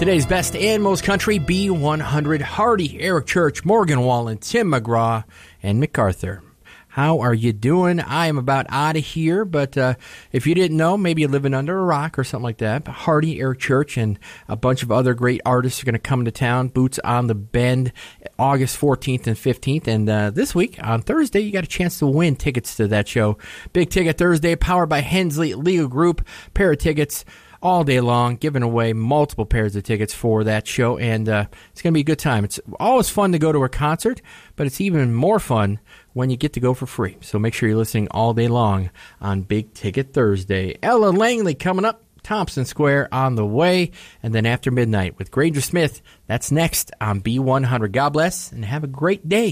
Today's best and most country, B100, Hardy, Eric Church, Morgan Wallen, Tim McGraw, and MacArthur. How are you doing? I am about out of here, but if you didn't know, maybe you're living under a rock or something like that. But Hardy, Eric Church, and a bunch of other great artists are going to come to town. Boots on the Bend, August 14th and 15th. And this week, on Thursday, you got a chance to win tickets to that show. Big Ticket Thursday, powered by Hensley Legal Group. Pair of tickets all day long, giving away multiple pairs of tickets for that show, and it's going to be a good time. It's always fun to go to a concert, but it's even more fun when you get to go for free. So make sure you're listening all day long on Big Ticket Thursday. Ella Langley coming up, Thompson Square on the way, and then After Midnight with Granger Smith. That's next on B100. God bless, and have a great day.